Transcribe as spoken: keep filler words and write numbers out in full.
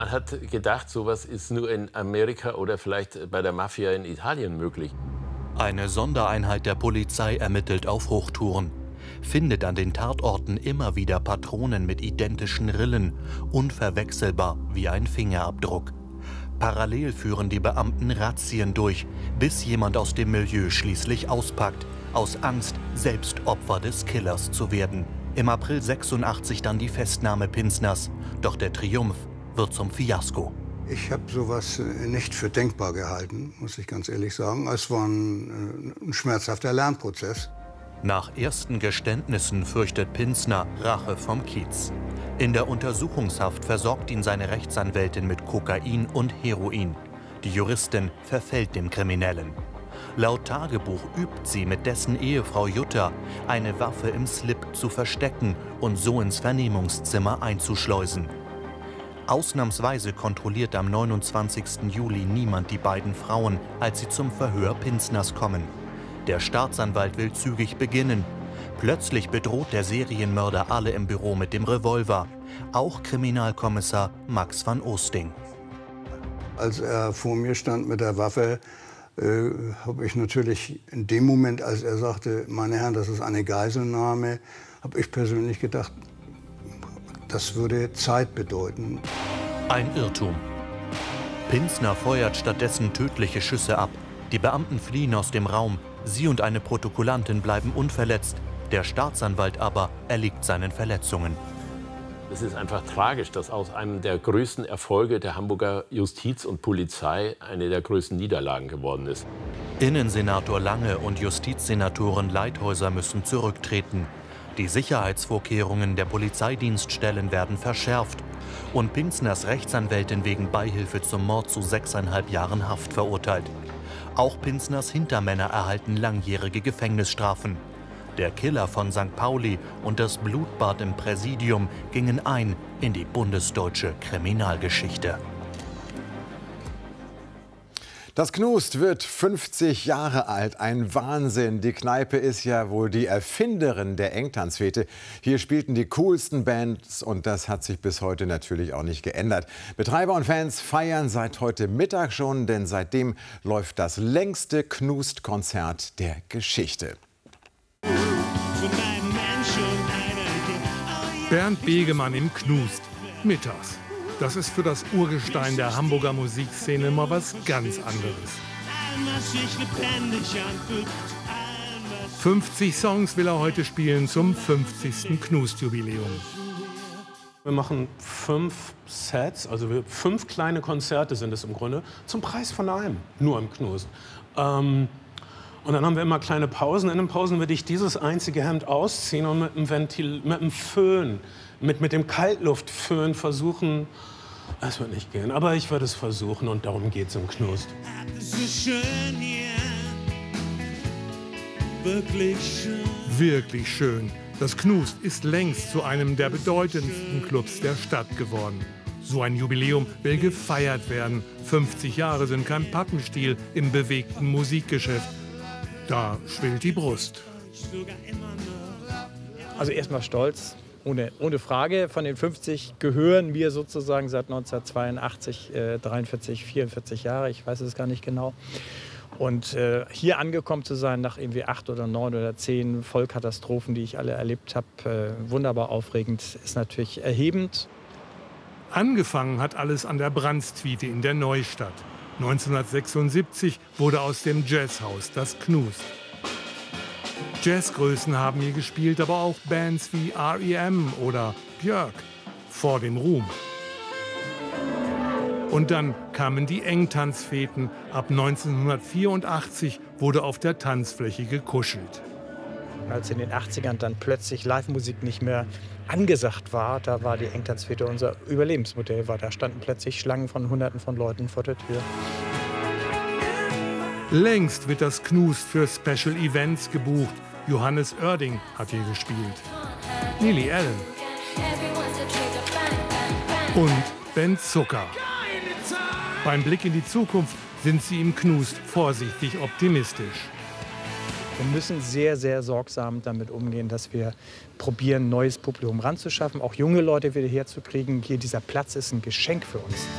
Man hat gedacht, sowas ist nur in Amerika oder vielleicht bei der Mafia in Italien möglich. Eine Sondereinheit der Polizei ermittelt auf Hochtouren, findet an den Tatorten immer wieder Patronen mit identischen Rillen, unverwechselbar wie ein Fingerabdruck. Parallel führen die Beamten Razzien durch, bis jemand aus dem Milieu schließlich auspackt, aus Angst, selbst Opfer des Killers zu werden. Im April sechsundachtzig dann die Festnahme Pinzners, doch der Triumph wird zum Fiasko. Ich habe sowas nicht für denkbar gehalten, muss ich ganz ehrlich sagen. Es war ein, ein schmerzhafter Lernprozess. Nach ersten Geständnissen fürchtet Pinzner Rache vom Kiez. In der Untersuchungshaft versorgt ihn seine Rechtsanwältin mit Kokain und Heroin. Die Juristin verfällt dem Kriminellen. Laut Tagebuch übt sie mit dessen Ehefrau Jutta, eine Waffe im Slip zu verstecken und so ins Vernehmungszimmer einzuschleusen. Ausnahmsweise kontrolliert am neunundzwanzigsten Juli niemand die beiden Frauen, als sie zum Verhör Pinzners kommen. Der Staatsanwalt will zügig beginnen. Plötzlich bedroht der Serienmörder alle im Büro mit dem Revolver. Auch Kriminalkommissar Max van Oosting. Als er vor mir stand mit der Waffe, äh, habe ich natürlich in dem Moment, als er sagte, meine Herren, das ist eine Geiselnahme, habe ich persönlich gedacht, das würde Zeit bedeuten. Ein Irrtum. Pinzner feuert stattdessen tödliche Schüsse ab. Die Beamten fliehen aus dem Raum. Sie und eine Protokollantin bleiben unverletzt. Der Staatsanwalt aber erliegt seinen Verletzungen. Es ist einfach tragisch, dass aus einem der größten Erfolge der Hamburger Justiz und Polizei eine der größten Niederlagen geworden ist. Innensenator Lange und Justizsenatorin Leithäuser müssen zurücktreten. Die Sicherheitsvorkehrungen der Polizeidienststellen werden verschärft und Pinzners Rechtsanwältin wegen Beihilfe zum Mord zu sechseinhalb Jahren Haft verurteilt. Auch Pinzners Hintermänner erhalten langjährige Gefängnisstrafen. Der Killer von Sankt Pauli und das Blutbad im Präsidium gingen ein in die bundesdeutsche Kriminalgeschichte. Das Knust wird fünfzig Jahre alt. Ein Wahnsinn. Die Kneipe ist ja wohl die Erfinderin der Engtanzfete. Hier spielten die coolsten Bands und das hat sich bis heute natürlich auch nicht geändert. Betreiber und Fans feiern seit heute Mittag schon, denn seitdem läuft das längste Knust-Konzert der Geschichte. Bernd Begemann im Knust. Mittags. Das ist für das Urgestein der Hamburger Musikszene mal was ganz anderes. fünfzig Songs will er heute spielen zum fünfzigsten Knust-Jubiläum. Wir machen fünf Sets, also wir, fünf kleine Konzerte sind es im Grunde, zum Preis von einem, nur im Knust. Ähm, und dann haben wir immer kleine Pausen. In den Pausen würde ich dieses einzige Hemd ausziehen und mit dem Ventil, mit dem Föhn, mit, mit dem Kaltluftföhn versuchen. Es wird nicht gehen, aber ich werde es versuchen und darum geht es im Knust. Es ist schön hier, wirklich schön. Wirklich schön. Das Knust ist längst zu einem der bedeutendsten Clubs der Stadt geworden. So ein Jubiläum will gefeiert werden. fünfzig Jahre sind kein Pappenstiel im bewegten Musikgeschäft. Da schwillt die Brust. Also erstmal stolz. Ohne, ohne Frage, von den fünfzig gehören wir sozusagen seit neunzehnhundertzweiundachtzig, äh, dreiundvierzig, vierundvierzig Jahre, ich weiß es gar nicht genau. Und äh, hier angekommen zu sein nach irgendwie acht oder neun oder zehn Vollkatastrophen, die ich alle erlebt habe, äh, wunderbar aufregend, ist natürlich erhebend. Angefangen hat alles an der Brandstwiete in der Neustadt. neunzehnhundertsechsundsiebzig wurde aus dem Jazzhaus das Knust. Jazzgrößen haben hier gespielt, aber auch Bands wie R E M oder Björk vor dem Ruhm. Und dann kamen die Engtanzfeten. Ab neunzehnhundertvierundachtzig wurde auf der Tanzfläche gekuschelt. Als in den achtzigern dann plötzlich Live-Musik nicht mehr angesagt war, da war die Engtanzfete unser Überlebensmodell. War. Da standen plötzlich Schlangen von Hunderten von Leuten vor der Tür. Längst wird das Knust für Special Events gebucht. Johannes Oerding hat hier gespielt. Lily Allen. Und Ben Zucker. Beim Blick in die Zukunft sind sie im Knust vorsichtig optimistisch. Wir müssen sehr, sehr sorgsam damit umgehen, dass wir probieren, neues Publikum ranzuschaffen, auch junge Leute wieder herzukriegen. Hier, dieser Platz ist ein Geschenk für uns.